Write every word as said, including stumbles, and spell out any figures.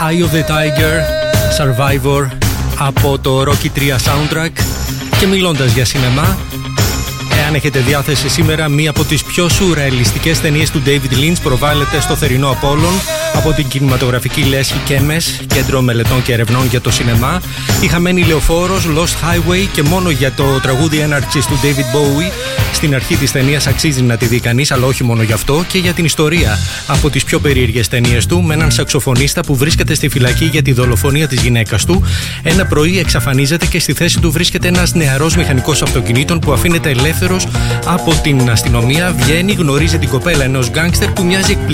Eye of the Tiger, Survivor από το Rocky τρία soundtrack. Και μιλώντας για σινεμά, εάν έχετε διάθεση σήμερα, μία από τις πιο σουρεαλιστικές ταινίες του David Lynch προβάλλεται στο θερινό Apollon από την κινηματογραφική λέσχη Κέμες, Κέντρο Μελετών και Ερευνών για το Σινεμά. Η χαμένη λεωφόρος, Lost Highway, και μόνο για το τραγούδι Energies του David Bowie στην αρχή της ταινίας αξίζει να τη δει κανείς, αλλά όχι μόνο γι' αυτό, και για την ιστορία από τις πιο περίεργες ταινίες του, με έναν σαξοφωνίστα που βρίσκεται στη φυλακή για τη δολοφονία της γυναίκας του. Ένα πρωί εξαφανίζεται και στη θέση του βρίσκεται ένας νεαρός μηχανικός αυτοκινήτων που αφήνεται ελεύθερος από την αστυνομία. Βγαίνει, γνωρίζει την κοπέλα ενός γκάνγκστερ που μοιάζει εκπληκτικά